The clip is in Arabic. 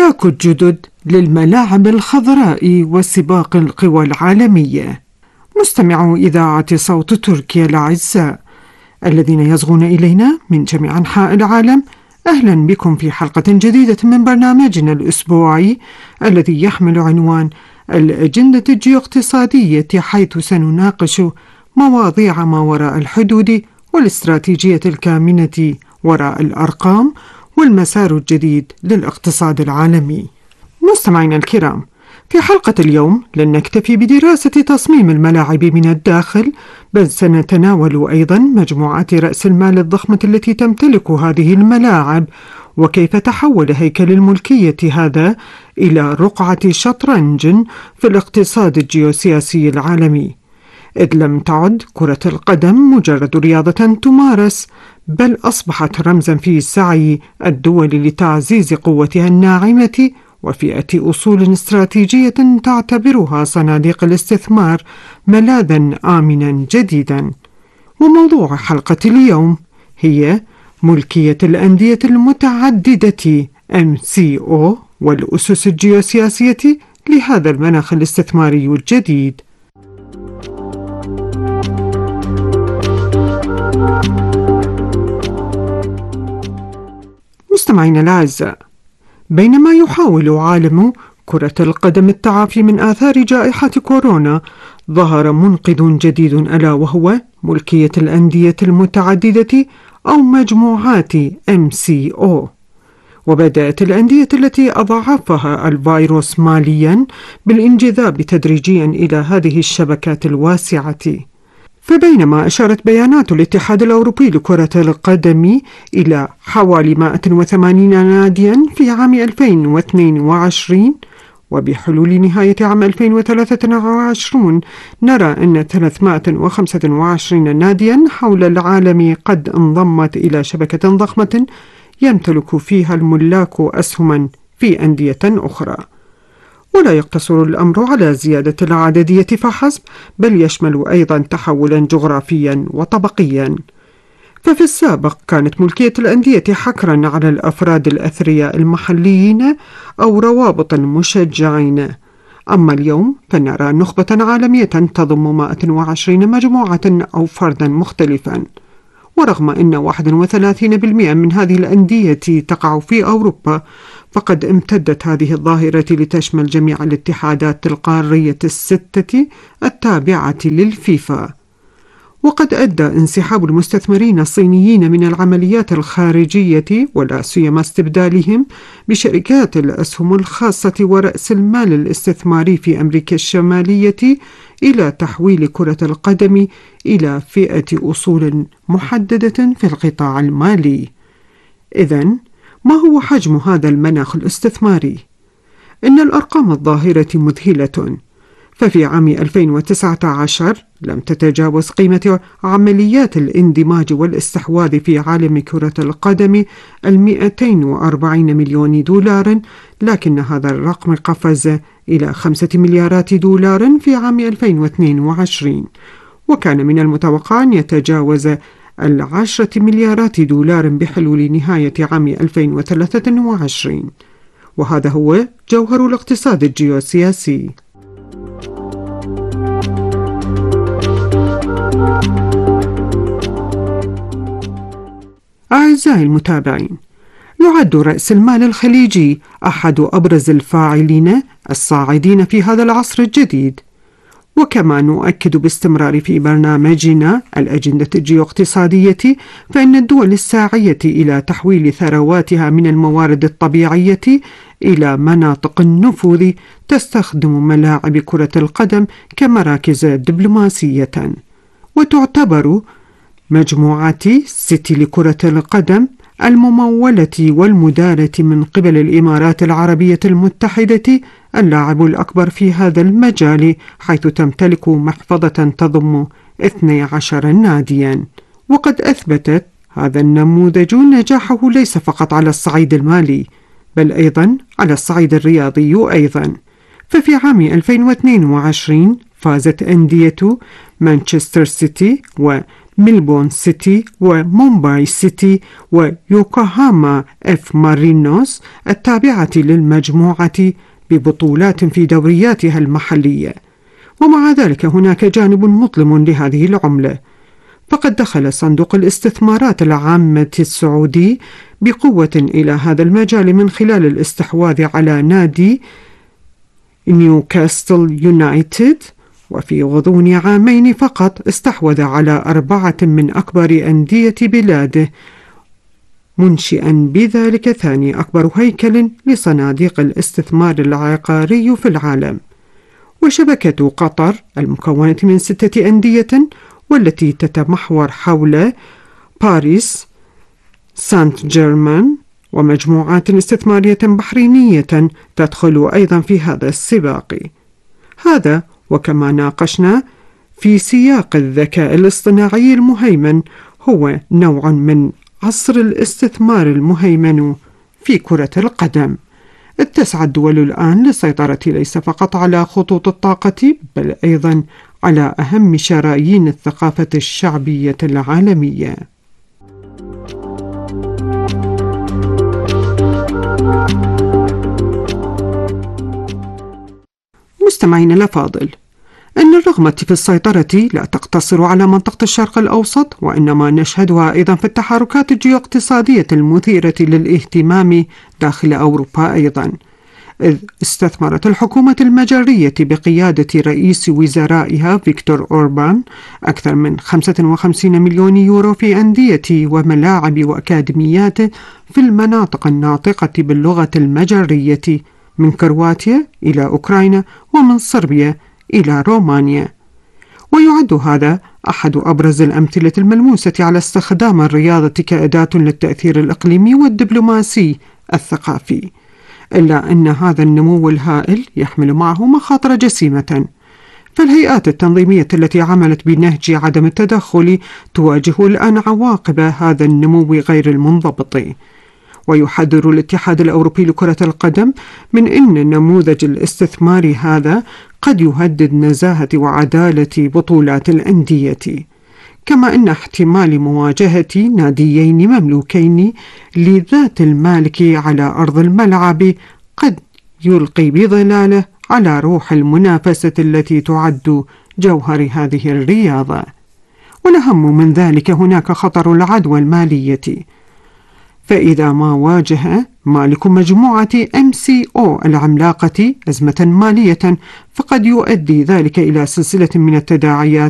تآكد جدد للملاعب الخضراء وسباق القوى العالمية. مستمعو إذاعة صوت تركيا الأعزاء الذين يصغون إلينا من جميع أنحاء العالم، أهلا بكم في حلقة جديدة من برنامجنا الأسبوعي الذي يحمل عنوان الأجندة الجيوقتصادية، حيث سنناقش مواضيع ما وراء الحدود والاستراتيجية الكامنة وراء الأرقام والمسار الجديد للاقتصاد العالمي. مستمعينا الكرام، في حلقة اليوم لن نكتفي بدراسة تصميم الملاعب من الداخل، بل سنتناول أيضا مجموعات رأس المال الضخمة التي تمتلك هذه الملاعب، وكيف تحول هيكل الملكية هذا إلى رقعة شطرنج في الاقتصاد الجيوسياسي العالمي، إذ لم تعد كرة القدم مجرد رياضة تمارس، بل أصبحت رمزا في سعي الدول لتعزيز قوتها الناعمة وفئة أصول استراتيجية تعتبرها صناديق الاستثمار ملاذا آمنا جديدا. وموضوع حلقة اليوم هي ملكية الأندية المتعددة MCO والأسس الجيوسياسية لهذا المناخ الاستثماري الجديد. مستمعينا الأعزاء، بينما يحاول عالم كرة القدم التعافي من آثار جائحة كورونا، ظهر منقذ جديد ألا وهو ملكية الأندية المتعددة أو مجموعات MCO. وبدأت الأندية التي أضعفها الفيروس ماليا بالانجذاب تدريجيا إلى هذه الشبكات الواسعة. فبينما أشارت بيانات الاتحاد الأوروبي لكرة القدم إلى حوالي 180 ناديا في عام 2022، وبحلول نهاية عام 2023 نرى أن 325 ناديا حول العالم قد انضمت إلى شبكة ضخمة يمتلك فيها الملاك أسهما في أندية أخرى. ولا يقتصر الأمر على زيادة العددية فحسب، بل يشمل أيضا تحولا جغرافيا وطبقيا. ففي السابق كانت ملكية الأندية حكرا على الأفراد الأثرياء المحليين أو روابط مشجعين، أما اليوم فنرى نخبة عالمية تضم 120 مجموعة أو فردا مختلفا. ورغم أن 31% من هذه الأندية تقع في أوروبا، فقد امتدت هذه الظاهرة لتشمل جميع الاتحادات القارية الستة التابعة للفيفا. وقد أدى انسحاب المستثمرين الصينيين من العمليات الخارجية، ولا سيما استبدالهم بشركات الأسهم الخاصة ورأس المال الاستثماري في أمريكا الشمالية، إلى تحويل كرة القدم إلى فئة أصول محددة في القطاع المالي. إذن ما هو حجم هذا المناخ الاستثماري؟ إن الأرقام الظاهرة مذهلة. ففي عام 2019 لم تتجاوز قيمة عمليات الاندماج والاستحواذ في عالم كرة القدم 240 مليون دولار، لكن هذا الرقم قفز إلى 5 مليارات دولار في عام 2022، وكان من المتوقع أن يتجاوز 10 مليارات دولار بحلول نهاية عام 2023. وهذا هو جوهر الاقتصاد الجيوسياسي. أعزائي المتابعين، يعد رأس المال الخليجي أحد أبرز الفاعلين الصاعدين في هذا العصر الجديد. وكما نؤكد باستمرار في برنامجنا الأجندة الجيوقتصادية، فإن الدول الساعية إلى تحويل ثرواتها من الموارد الطبيعية إلى مناطق النفوذ تستخدم ملاعب كرة القدم كمراكز دبلوماسية. وتعتبر مجموعة سيتي لكرة القدم الممولة والمدارة من قبل الإمارات العربية المتحدة اللاعب الأكبر في هذا المجال، حيث تمتلك محفظة تضم 12 ناديا. وقد أثبتت هذا النموذج نجاحه ليس فقط على الصعيد المالي، بل أيضا على الصعيد الرياضي أيضا. ففي عام 2022 فازت أندية مانشستر سيتي ميلبورن سيتي ومومباي سيتي ويوكوهاما اف مارينوس التابعة للمجموعة ببطولات في دورياتها المحلية. ومع ذلك هناك جانب مظلم لهذه العملة، فقد دخل صندوق الاستثمارات العامة السعودي بقوة إلى هذا المجال من خلال الاستحواذ على نادي نيوكاسل يونايتد، وفي غضون عامين فقط استحوذ على 4 من أكبر أندية بلاده، منشئا بذلك ثاني أكبر هيكل لصناديق الاستثمار العقاري في العالم. وشبكة قطر المكونة من 6 أندية والتي تتمحور حول باريس سانت جيرمان ومجموعات استثمارية بحرينية تدخل أيضا في هذا السباق. هذا وكما ناقشنا في سياق الذكاء الاصطناعي المهيمن هو نوع من عصر الاستثمار المهيمن في كرة القدم. تسعى الدول الآن للسيطرة ليس فقط على خطوط الطاقة بل أيضا على أهم شرايين الثقافة الشعبية العالمية. مستمعين الأفاضل، أن الرغبة في السيطرة لا تقتصر على منطقة الشرق الأوسط، وإنما نشهدها أيضا في التحركات الجيوقتصادية المثيرة للاهتمام داخل أوروبا أيضا، إذ استثمرت الحكومة المجرية بقيادة رئيس وزرائها فيكتور أوربان أكثر من 55 مليون يورو في أندية وملاعب وأكاديميات في المناطق الناطقة باللغة المجرية، من كرواتيا إلى أوكرانيا ومن صربيا إلى رومانيا. ويعد هذا أحد أبرز الأمثلة الملموسة على استخدام الرياضة كأداة للتأثير الإقليمي والدبلوماسي الثقافي، إلا أن هذا النمو الهائل يحمل معه مخاطر جسيمة، فالهيئات التنظيمية التي عملت بنهج عدم التدخل تواجه الآن عواقب هذا النمو غير المنضبط. ويحذر الاتحاد الأوروبي لكرة القدم من أن النموذج الاستثماري هذا قد يهدد نزاهة وعدالة بطولات الأندية، كما أن احتمال مواجهة ناديين مملوكين لذات المالك على أرض الملعب قد يلقي بظلاله على روح المنافسة التي تعد جوهر هذه الرياضة. والأهم من ذلك هناك خطر العدوى المالية، فإذا ما واجه مالك مجموعة MCO العملاقة أزمة مالية فقد يؤدي ذلك إلى سلسلة من التداعيات